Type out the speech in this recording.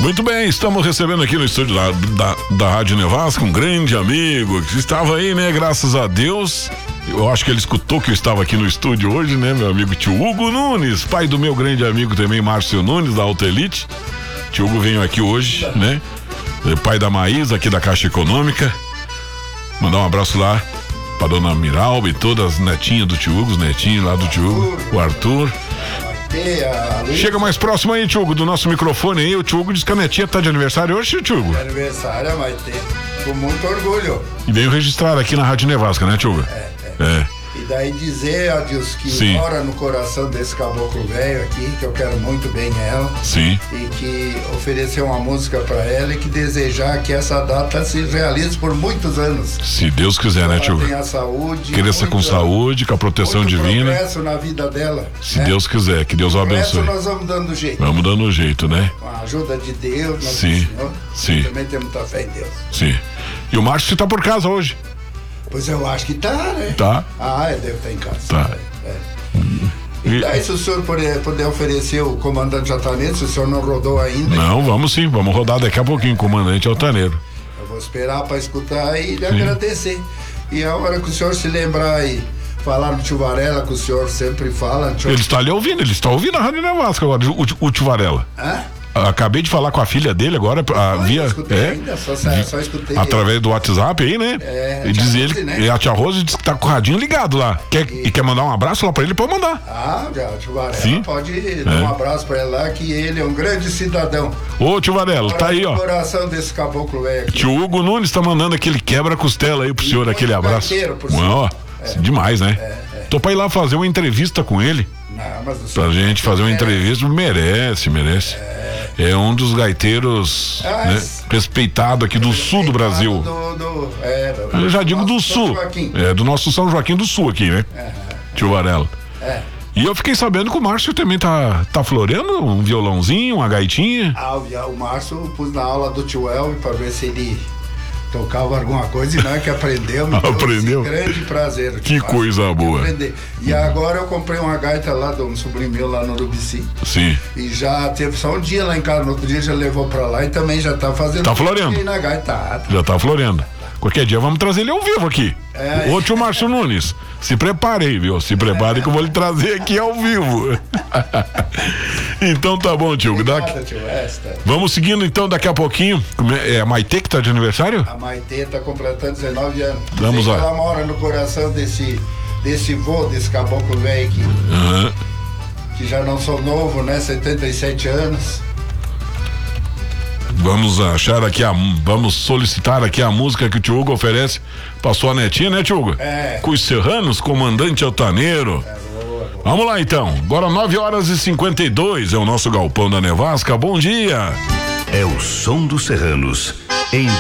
Muito bem, estamos recebendo aqui no estúdio da Rádio Nevasca um grande amigo que estava aí, né? Graças a Deus. Eu acho que ele escutou que eu estava aqui no estúdio hoje, né? Meu amigo tio Hugo Nunes, pai do meu grande amigo também, Márcio Nunes, da Alta Elite. Tio Hugo veio aqui hoje, né? Pai da Maísa, aqui da Caixa Econômica. Mandar um abraço lá pra dona Miralba e todas as netinhas do tio Hugo, os netinhos lá do tio Hugo, o Arthur. Chega mais próximo aí, tio Hugo, do nosso microfone aí. O tio Hugo diz que a netinha tá de aniversário hoje, tio Hugo? Aniversário, mas com muito orgulho. E veio registrar aqui na Rádio Nevasca, né, tio Hugo? É. E daí dizer, Adilson, que mora no coração desse caboclo velho aqui, que eu quero muito bem ela. Sim. E que oferecer uma música pra ela e que desejar que essa data se realize por muitos anos. Se Deus quiser, né, tio Hugo? Tenha saúde. Cresça com saúde, com a proteção divina. Progresso na vida dela. Se Deus quiser, que Deus o abençoe. Nós vamos dando jeito. Vamos dando jeito, né? Com a ajuda de Deus, nosso Senhor. Sim. Também temos muita fé em Deus. Sim. E o Márcio tá por casa hoje. Pois eu acho que tá, né? Tá. Ele deve estar em casa. Tá. E daí, se o senhor puder oferecer o comandante altaneiro, se o senhor não rodou ainda. Não, vamos sim, vamos rodar daqui a pouquinho, comandante altaneiro. Eu vou esperar para escutar e lhe agradecer. E a hora que o senhor se lembrar aí, falar do tio Varela, que o senhor sempre fala. Ele está ali ouvindo, ele está ouvindo a Rádio Nevasca agora, o tio Varela. Acabei de falar com a filha dele agora, via. Ainda, só escutei. Através do WhatsApp aí, né? E diz ele, né? E a tia Rose disse que tá com o radinho ligado lá. Quer mandar um abraço lá pra ele? Pode mandar. O tio Varela pode dar um abraço pra ele lá, que ele é um grande cidadão. Ô, tio Varela, tá aí, ó. Coração desse caboclo velho aqui. Tio Hugo Nunes tá mandando aquele quebra-costela aí pro senhor, aquele abraço. Ó, demais, né? Tô pra ir lá fazer uma entrevista com ele. Não, mas pra gente fazer uma entrevista, merece. É um dos gaiteiros respeitado aqui do sul do Brasil. Eu já digo do sul. Do nosso São Joaquim do Sul aqui, né? Tio Varela. E eu fiquei sabendo que o Márcio também tá floreando um violãozinho, uma gaitinha. O Márcio pus na aula do tio Elvio pra ver se ele tocava alguma coisa e não é que aprendeu. Aprendeu? Grande prazer. Que coisa boa. E agora eu comprei uma gaita lá de um sobrinho meu lá no Urubici. Sim. E já teve só um dia lá em casa, no outro dia já levou pra lá e também já tá fazendo. Tá floreando. Na gaita. Já tá floreando. Qualquer dia vamos trazer ele ao vivo aqui. Ô tio Márcio Nunes, se prepare aí, viu? Se prepare que eu vou lhe trazer aqui ao vivo. Então tá bom, tio. Vamos seguindo então daqui a pouquinho. É a Maitê que tá de aniversário? A Maitê tá completando 19 anos. Vamos lá. Ela mora no coração desse vô, desse caboclo velho aqui. Que já não sou novo, né? 77 anos. Vamos achar aqui vamos solicitar aqui a música que o tio Hugo oferece pra sua netinha, né, tio Hugo? Com os Serranos, comandante altaneiro. Vamos lá então, agora 9h52 é o nosso Galpão da Nevasca, bom dia. É o som dos Serranos, em